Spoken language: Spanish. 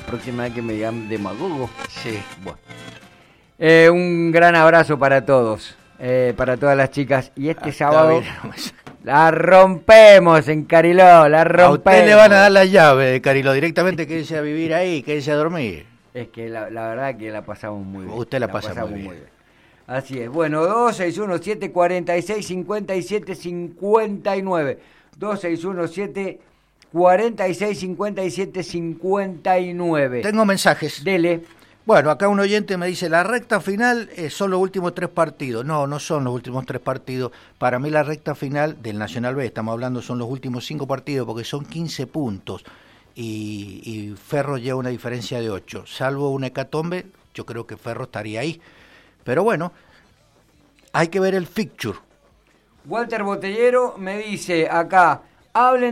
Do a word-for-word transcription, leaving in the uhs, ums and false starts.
próxima vez que me digan demagogo. Sí. Bueno. Eh, un gran abrazo para todos, eh, para todas las chicas. Y este Acá sábado viene. la rompemos en Cariló, la rompemos. A usted le van a dar la llave de Cariló, directamente quédese a vivir ahí, quédese a dormir. Es que la, la verdad que la pasamos muy bien. Usted la pasa pasamos muy bien. Así es. Bueno, dos seis uno siete, cuatro seis, cinco siete cinco nueve. dos seis uno siete, cuatro seis, cinco siete cinco nueve. Tengo mensajes. Dele. Bueno, acá un oyente me dice, la recta final eh, son los últimos tres partidos. No, no son los últimos tres partidos. Para mí la recta final del Nacional B, estamos hablando, son los últimos cinco partidos, porque son quince puntos. Y, y Ferro lleva una diferencia de ocho. Salvo una hecatombe, yo creo que Ferro estaría ahí. Pero bueno, hay que ver el fixture. Walter Botellero me dice acá, hablen